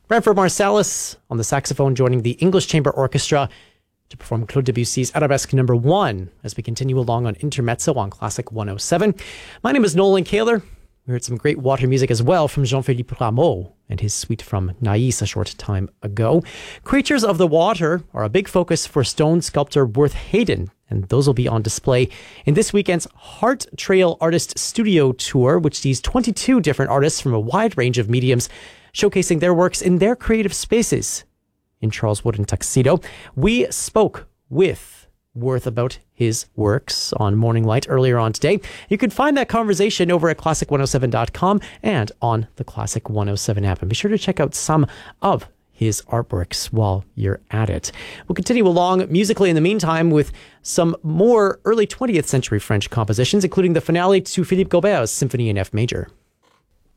Branford Marsalis on the saxophone, joining the English Chamber Orchestra to perform Claude Debussy's Arabesque No. 1 as we continue along on Intermezzo on Classic 107. My name is Nolan Kaler. We heard some great water music as well from Jean-Philippe Rameau and his suite from Nais a short time ago. Creatures of the Water are a big focus for stone sculptor Worth Hayden, and those will be on display in this weekend's Heart Trail Artist Studio Tour, which sees 22 different artists from a wide range of mediums showcasing their works in their creative spaces. In Charleswood and Tuxedo, we spoke with Worth about his works on Morning Light earlier on today. You can find that conversation over at classic107.com and on the Classic 107 app. And be sure to check out some of his artworks while you're at it. We'll continue along musically in the meantime with some more early 20th century French compositions, including the finale to Philippe Gaubert's Symphony in F major.